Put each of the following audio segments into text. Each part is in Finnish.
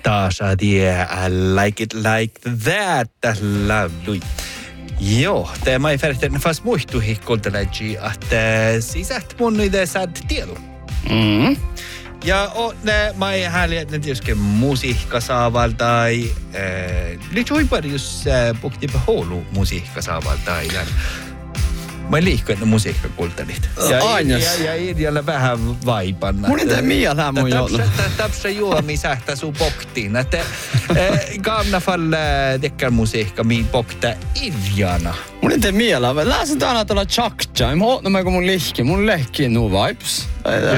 Taas I like it like that laului. Joo, tämä ei färdigt fast muistuhi kuuntelegi, että sisät mun idea saad tiedon. Ja mä ei häli, että tietysti musiikka saavaltai, liittyy parjus puhti houlu musiikka saavaltai. Mä liikkuu, että musiikka kuuntelit. Ja idealla vähän vaipanna. Mun ei tee mielää mun joulu. Täpsä juomisähtä sun poktiin. Että kaamna falle tekkään musiikka, miin pokta ideana. Mun ei tee mielää. Mä läsen tänä tällä tjakja. Mä ootnan kun mun lihki. Mun lehki on nuu vibes.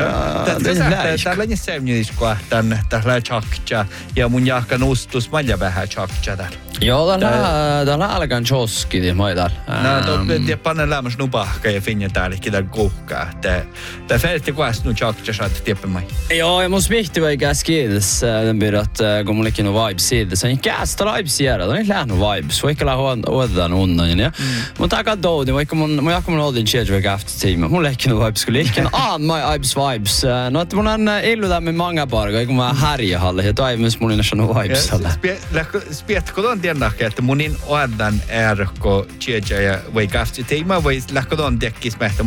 Täällä on semmoinen tällä tjakja. Ja mun jahkan ustus malja vähän tjakja täällä. Joo, täällä alkan tjoski, mä ei täällä. No, panen lämmäs nupahka ja finja täälläkin täällä kuhkaa. Tää färdigt kuest nu tjakja saat tippemai. Joo, ja mun smihti vai käs kiitos. Den blir att kun mullekin on vibes siitä. Se on kästä vibes jäädä. On ei lähnu vibes. Vaikka lähnu otetaan unnan. Ja. Mutta aika doodi. Vaikka mun jakka mun otin tjedjövä aftertiima. Mullekin on vibes. Kyllä ihkin my vibes. No, että mun on illutaan med många parkoja, kun mä härjähalle. Ja toi myös mun on vibes halle. Spietko ton tiedäkö, että munin oadan ärko tjedjövä vai aftertiima vai lähkö ton tekkis mähtä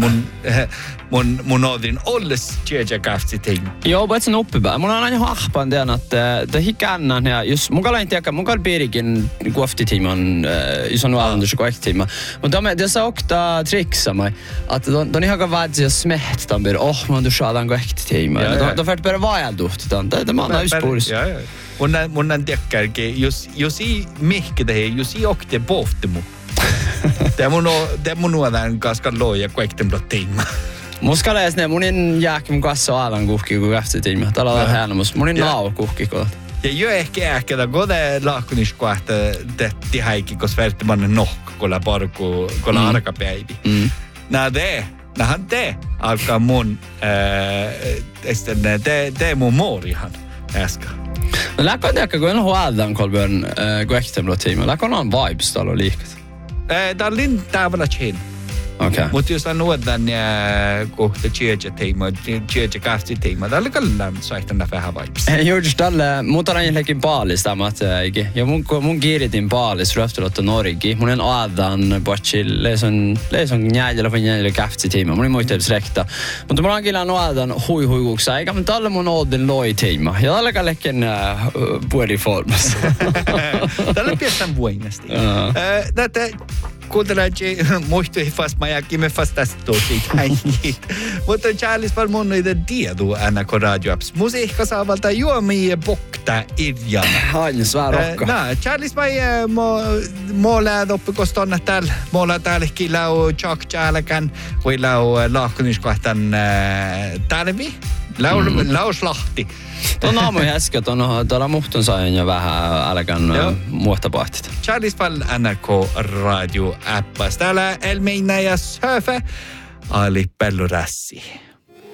mun otin olles tjedjövä aftertiima. Joo, mutta sen oppipää. Mun on aina ahpan tiedän, että hikännan ja jos mun kalain tiedäkö, mun kalain piirikin kuoftitiiman, jos on vaadannus kuoftitiima. Mutta det saa okta triksamai, että on ihan vädsiä smehtan bir, man du saadaan kuoftitiima. Då färt bara vajalduhtitaan. Tämä on just puolis. Mun on tiedäkö, jos ei mihke tehdä, jos ei okte pohtimu. Det mun nuodan kaskan loja kuoftitiima. Muska läsnä munin jääkin kanssa alan kuhki kun aftertiima. Täällä on häänemus. Munin nao kuhki kohta. Ja jo ehkä da gode laakkunis kohta tehti häikki kos vertimannen nohka kolla parku kolla arkapäivi. Nahan te alkaa mun te mun moorihan äsken. No läkko tiedäkö kun on huoltaan kolbjörn kuhtemlotiima. Läkko on vibes täällä liikat. Tää on tavalla chin. Okay. Mutta jos on uuden kohta tjedjä kahti-teema, täällä kallaan saihtanna vähän vibes. Just tällä, mun tarvitseekin paalis tämä eikä. Ja mun kiiritin paalis röftelotto Norgi. Mun en aadan potsi leison njäädellä kahti-teema. Mun ei muistelisi rekta. Mutta mun on kyllä aadan hui-huikuksa, eikä mun tällä mun oodin loi-teema. Ja tällä kallekin puoliformassa. Tällä piestään vuoinasti. Kuuntelaji muistui fast majakimme fast tästä tosi. Mutta Charles var mun niitä tiedu aina kun radioaps. Musiikka saavalta juomia pokta idjana. Aina svää rokka. Charles vai måla doppi kostonna täällä. Måla täälläkin lau tjakjääläkän. Voi lau laakkuniskohtan talvi. Lauslahti. Tuon aamuin äsken, tuolla muhtun sain jo vähän älkän muohtapahtit. Charles Fall NRK Radio-appas. Täällä Elmeina ja Söfe Ali Pellurassi.